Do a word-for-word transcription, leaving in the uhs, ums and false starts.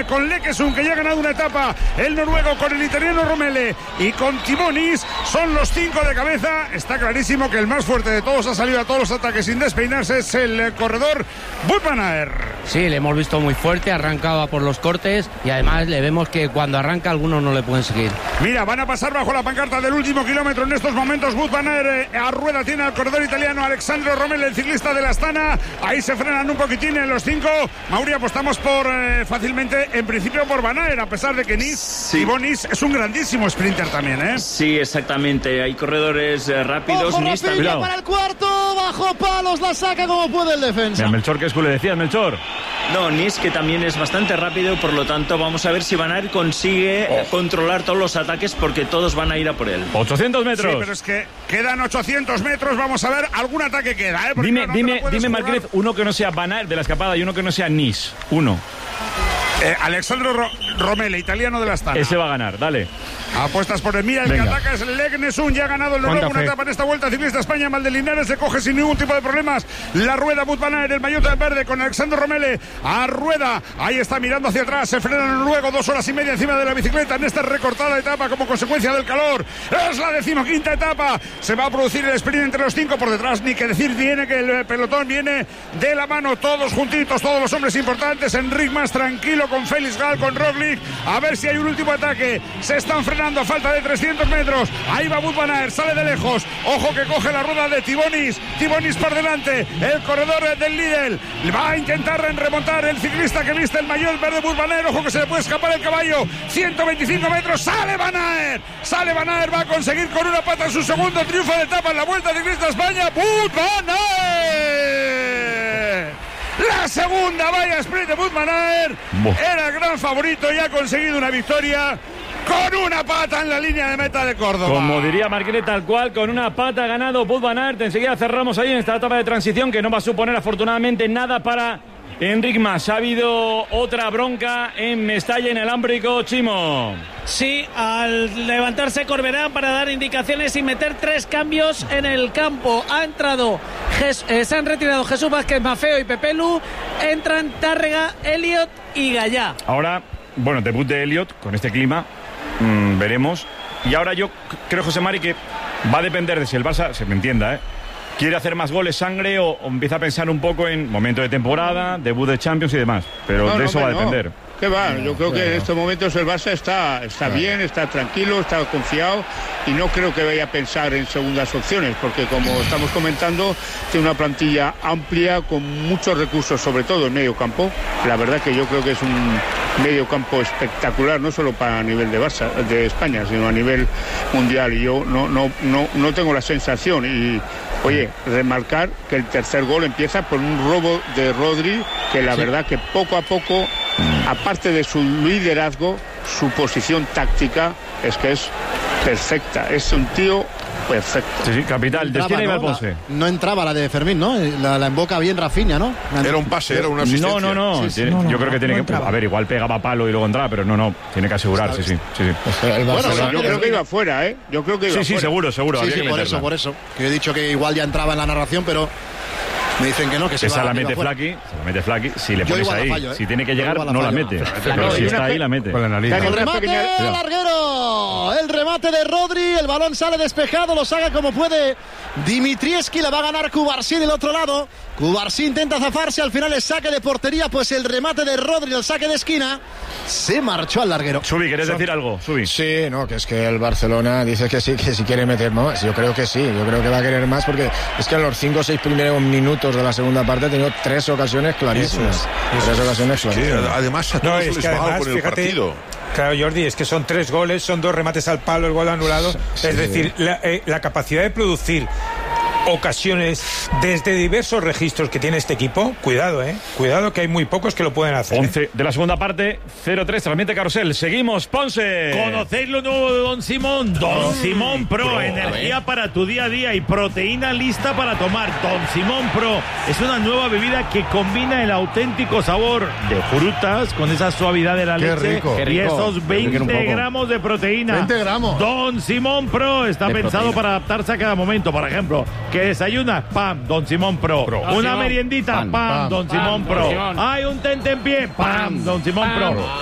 Italia con Lekesun, que ya ha ganado una etapa, el noruego con el italiano Romele y con Timonis, son los cinco de cabeza. Está clarísimo que el más fuerte de todos ha salido a todos los ataques sin despeinarse, es el corredor Wout van Aert. Sí, le hemos visto muy fuerte, arrancaba por los cortes y además le vemos que cuando arranca algunos no le pueden seguir. Mira, van a pasar bajo la pancarta del último kilómetro en estos momentos. Wout van Aert a rueda tiene al corredor italiano Alessandro Romele, el ciclista de la Astana. Ahí se frenan un poquitín en los cinco. Mauri, apostamos por eh, fácilmente, en principio por Van Aert, a pesar de que Nis, sí. y Bonis es un grandísimo sprinter también, ¿eh? Sí, exactamente. Hay corredores eh, rápidos. Ojo, Nis también. Para el cuarto, bajo palos, la saca como puede el defensa. Mira, Melchor, ¿qué es que le decías, Melchor? No, Nis, que también es bastante rápido, por lo tanto vamos a ver si Van Aert consigue oh. controlar todos los ataques, porque todos van a ir a por él. ochocientos metros. Sí, pero es que quedan ochocientos metros, vamos a ver, algún ataque queda, ¿eh? Porque dime, no, dime, no dime, Marquez, uno que no sea Van Aert de la escapada y uno que no sea Nis. Uno. Eh, Alessandro Ro- Romele, italiano de la Astana. Ese va a ganar, dale. Apuestas por el Mira, el Venga. que ataca es Lekesun, ya ha ganado el noruego una etapa en esta Vuelta Ciclista España. Maldelinares se coge sin ningún tipo de problemas la rueda. Wout van Aert, el maillot verde con Alessandro Romele a rueda, ahí está mirando hacia atrás, se frena el noruego, dos horas y media encima de la bicicleta en esta recortada etapa como consecuencia del calor. Es la decimoquinta etapa, se va a producir el sprint entre los cinco, por detrás ni que decir viene que el pelotón viene de la mano, todos juntitos, todos los hombres importantes. Enric más tranquilo con Félix Gal, con Roglic, a ver si hay un último ataque. Se están frenando a falta de trescientos metros. Ahí va Wout van Aert, sale de lejos. Ojo que coge la rueda de Tibonis. Tibonis por delante. El corredor del Lidl va a intentar remontar el ciclista que viste el maillot verde Wout van Aert. Ojo que se le puede escapar el caballo. ciento veinticinco metros. Sale Van Aert. Sale Van Aert. Va a conseguir con una pata su segundo triunfo de etapa en la Vuelta Ciclista España. Wout van Aert. La segunda vaya sprint de Wout van Aert. Era el gran favorito y ha conseguido una victoria con una pata en la línea de meta de Córdoba. Como diría Marqueret, tal cual, con una pata ha ganado Wout van Aert. Enseguida cerramos ahí en esta etapa de transición que no va a suponer afortunadamente nada para Enric Mas. Ha habido otra bronca en Mestalla, en el Ámbrico, Chimo. Sí, al levantarse Corberán para dar indicaciones y meter tres cambios en el campo. Ha entrado, Jes, eh, se han retirado Jesús Vázquez Mafeo y Pepelu. Entran Tárrega, Elliot y Gallá. Ahora, bueno, debut de Elliot con este clima. Mm, veremos. Y ahora yo creo, José Mari, que va a depender de si el Barça, se me entienda, ¿eh? quiere hacer más goles sangre o, o empieza a pensar un poco en momento de temporada, debut de Champions y demás. Pero no, de no, eso va a depender. No. ¿Qué va? Yo creo que en estos momentos el Barça está, está bien, está tranquilo, está confiado y no creo que vaya a pensar en segundas opciones, porque como estamos comentando, tiene una plantilla amplia con muchos recursos, sobre todo en medio campo. La verdad que yo creo que es un medio campo espectacular, no solo para a nivel de Barça, de España, sino a nivel mundial. Y yo no, no, no, no tengo la sensación y oye, remarcar que el tercer gol empieza por un robo de Rodri, que la sí. verdad que poco a poco, aparte de su liderazgo, su posición táctica es que es perfecta. Es un tío perfecto. Sí, sí, capital. No entraba, ¿no? La, no entraba la de Fermín, ¿no? La, la emboca bien Rafinha, ¿no? Era un pase, era una asistencia. No, no, no. Sí, sí, tiene, no, no yo creo que tiene no que... entraba. A ver, igual pegaba palo y luego entraba, pero no, no. Tiene que asegurarse, sí, sí, sí. Bueno, yo creo que iba fuera, ¿eh? Yo creo que iba Sí, sí, fuera. seguro, seguro. Sí, había sí, que por meterla. eso, por eso. Que he dicho que igual ya entraba en la narración, pero me dicen que no, que se Esa va, la que mete iba fuera. Flaky, se la mete Flaky. Si le Yo pones igual la ahí, fallo, ¿eh? si tiene que llegar, Yo igual la no la fallo. mete. Pero Pero si una está pe- ahí, la mete. Con la nariz. El remate pequeña... al larguero. El remate de Rodri. El balón sale despejado. Lo saca como puede Dimitrieski. La va a ganar Cubarsí del otro lado. Cubarsí intenta zafarse. Al final es saque de portería. Pues el remate de Rodri, el saque de esquina, se marchó al larguero. Subi, ¿querés decir algo? Subi. Sí, no, que es que el Barcelona dice que sí, que si quiere meter más. Yo creo que sí, yo creo que va a querer más porque es que en los cinco o seis primeros minutos de la segunda parte ha tenido tres ocasiones clarísimas. Eso es, tres eso ocasiones es que, clarísimas. además, a todos No, se es les que va además, con el fíjate, partido. claro, Jordi, es que son tres goles, son dos remates al palo, el gol anulado. Sí, es decir, la, eh, la capacidad de producir ocasiones desde diversos registros que tiene este equipo, cuidado, eh, cuidado que hay muy pocos que lo pueden hacer. once de la segunda parte, cero tres, transmite Carrusel. Seguimos, Ponce. ¿Conocéis lo nuevo de Don Simón? Don Oh, Simón Pro, Pro, energía para tu día a día y proteína lista para tomar. Don Simón Pro es una nueva bebida que combina el auténtico sabor de frutas con esa suavidad de la Qué leche rico. y Qué rico. esos veinte gramos de proteína. veinte gramos. Don Simón Pro está De pensado proteína. para adaptarse a cada momento. Por ejemplo, que desayunas, pam, Don Simón Pro. Pro. Una Don Simón. meriendita, Pan, pam, pam, Don pam, Simón Don Pro. Simón. Hay un tente en pie, pam, Don Simón Pam. Pro.